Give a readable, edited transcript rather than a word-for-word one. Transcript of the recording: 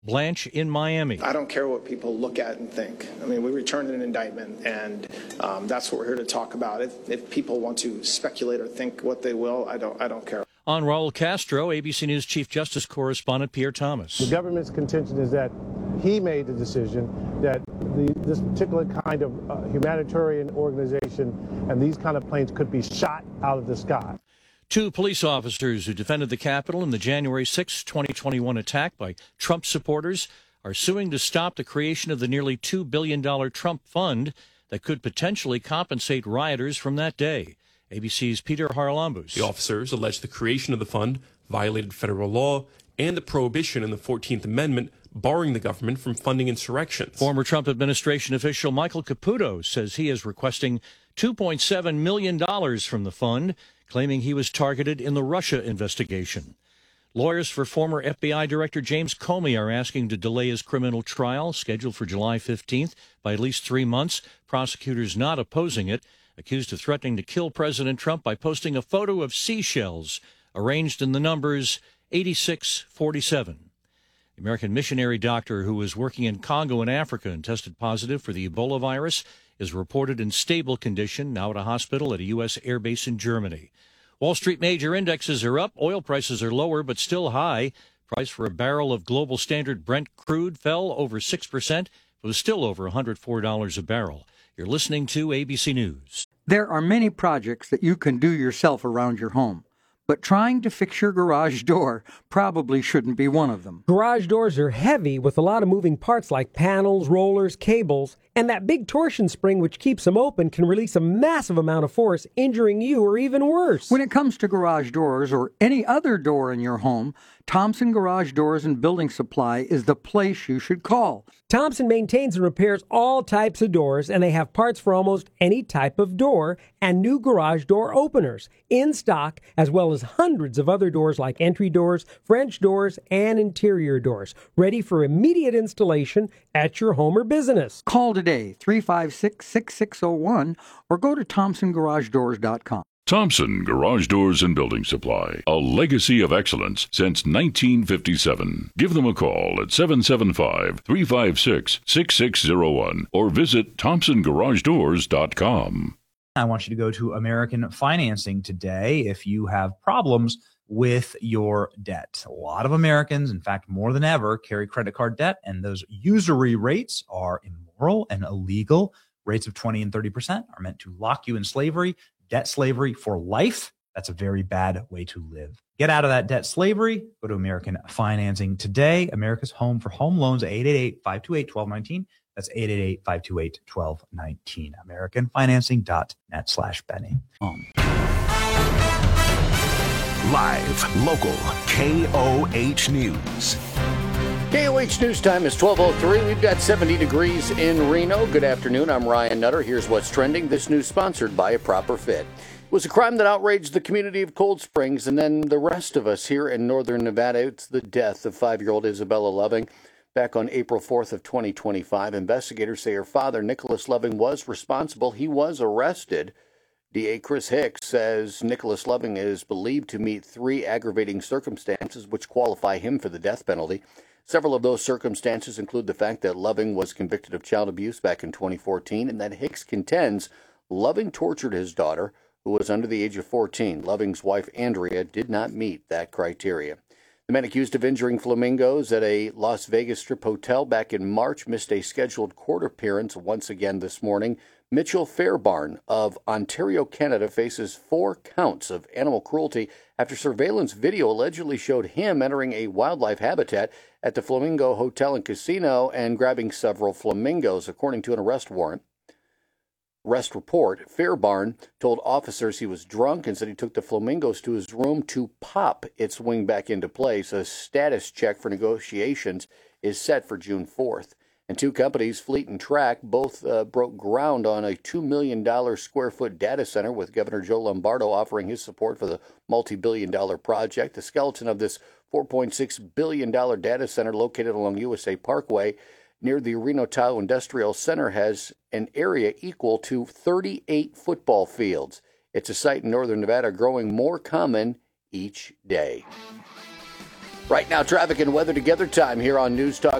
Blanche in Miami. I don't care what people look at and think. I mean, we returned an indictment, and that's what we're here to talk about. If people want to speculate or think what they will, I don't care. On Raul Castro, ABC News Chief Justice Correspondent Pierre Thomas. The government's contention is that he made the decision that this particular kind of humanitarian organization and these kind of planes could be shot out of the sky. 2 police officers who defended the Capitol in the January 6, 2021 attack by Trump supporters are suing to stop the creation of the nearly $2 billion Trump fund that could potentially compensate rioters from that day. ABC's Peter Haralambous. The officers allege the creation of the fund violated federal law and the prohibition in the 14th Amendment barring the government from funding insurrections. Former Trump administration official Michael Caputo says he is requesting $2.7 million from the fund, claiming he was targeted in the Russia investigation. Lawyers for former FBI Director James Comey are asking to delay his criminal trial, scheduled for July 15th, by at least 3 months. Prosecutors not opposing it, accused of threatening to kill President Trump by posting a photo of seashells arranged in the numbers 8647. The American missionary doctor who was working in Congo in Africa and tested positive for the Ebola virus is reported in stable condition, now at a hospital at a U.S. air base in Germany. Wall Street major indexes are up. Oil prices are lower, but still high. Price for a barrel of global standard Brent crude fell over 6%. It was still over $104 a barrel. You're listening to ABC News. There are many projects that you can do yourself around your home, but trying to fix your garage door probably shouldn't be one of them. Garage doors are heavy with a lot of moving parts like panels, rollers, cables, and that big torsion spring which keeps them open can release a massive amount of force, injuring you or even worse. When it comes to garage doors or any other door in your home, Thompson Garage Doors and Building Supply is the place you should call. Thompson maintains and repairs all types of doors, and they have parts for almost any type of door and new garage door openers in stock, as well as hundreds of other doors like entry doors, French doors, and interior doors, ready for immediate installation at your home or business. Call today, 356-6601, or go to ThompsonGarageDoors.com. Thompson Garage Doors and Building Supply, a legacy of excellence since 1957. Give them a call at 775-356-6601 or visit ThompsonGarageDoors.com. I want you to go to American Financing today if you have problems with your debt. A lot of Americans, in fact, more than ever, carry credit card debt, and those usury rates are immoral and illegal. Rates of 20 and 30% are meant to lock you in slavery. Debt slavery for life. That's a very bad way to live. Get out of that debt slavery. Go to American Financing today. America's home for home loans, 888-528-1219. That's 888-528-1219. AmericanFinancing.net/Benny. Live, local, KOH News. KOH News Time is 12:03. We've got 70 degrees in Reno. Good afternoon. I'm Ryan Nutter. Here's what's trending. This news sponsored by A Proper Fit. It was a crime that outraged the community of Cold Springs and then the rest of us here in northern Nevada. It's the death of 5-year-old Isabella Loving. Back on April 4th of 2025, investigators say her father, Nicholas Loving, was responsible. He was arrested. DA Chris Hicks says Nicholas Loving is believed to meet 3 aggravating circumstances which qualify him for the death penalty. Several of those circumstances include the fact that Loving was convicted of child abuse back in 2014 and that Hicks contends Loving tortured his daughter, who was under the age of 14. Loving's wife, Andrea, did not meet that criteria. The man accused of injuring flamingos at a Las Vegas Strip hotel back in March missed a scheduled court appearance once again this morning. Mitchell Fairbarn of Ontario, Canada, faces 4 counts of animal cruelty after surveillance video allegedly showed him entering a wildlife habitat at the Flamingo Hotel and Casino and grabbing several flamingos, according to an arrest report. Fairbarn told officers he was drunk and said he took the flamingos to his room to pop its wing back into place. A status check for negotiations is set for June 4th. And 2 companies, Fleet and Track, both broke ground on a $2 million square-foot data center, with Governor Joe Lombardo offering his support for the multi-billion-dollar project. The skeleton of this $4.6 billion data center located along USA Parkway near the Reno Tahoe Industrial Center has an area equal to 38 football fields. It's a site in northern Nevada growing more common each day. Right now, traffic and weather together time here on News Talk